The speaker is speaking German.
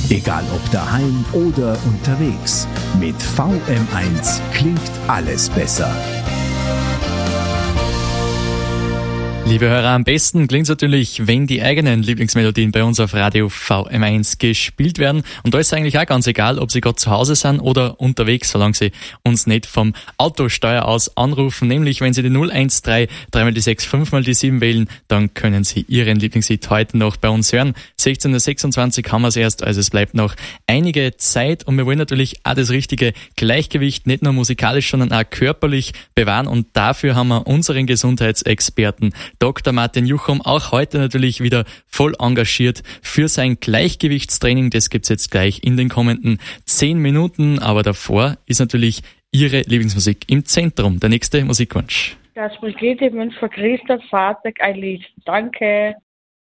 Egal ob daheim oder unterwegs, mit VM1 klingt alles besser. Liebe Hörer, am besten klingt es natürlich, wenn die eigenen Lieblingsmelodien bei uns auf Radio VM1 gespielt werden. Und da ist es eigentlich auch ganz egal, ob Sie gerade zu Hause sind oder unterwegs, solange Sie uns nicht vom Autosteuer aus anrufen. Nämlich, wenn Sie die 013 3 die 6 5 die 7 wählen, dann können Sie Ihren Lieblingshit heute noch bei uns hören. 16.26 Uhr haben wir es erst, also es bleibt noch einige Zeit. Und wir wollen natürlich auch das richtige Gleichgewicht, nicht nur musikalisch, sondern auch körperlich bewahren. Und dafür haben wir unseren Gesundheitsexperten Dr. Martin Juchum auch heute natürlich wieder voll engagiert für sein Gleichgewichtstraining. Das gibt's jetzt gleich in den kommenden 10 Minuten. Aber davor ist natürlich Ihre Lieblingsmusik im Zentrum. Der nächste Musikwunsch. Das Brigitte wünscht für Christoph Fahrzeug ein Lied. Danke.